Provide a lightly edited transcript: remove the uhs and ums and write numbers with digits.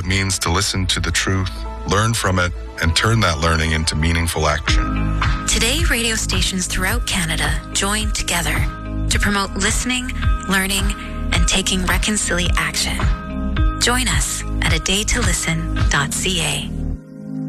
means to listen to the truth, learn from it, and turn that learning into meaningful action. Today, radio stations throughout Canada join together to promote listening, learning, and taking reconciliation action. Join us at adaytolisten.ca.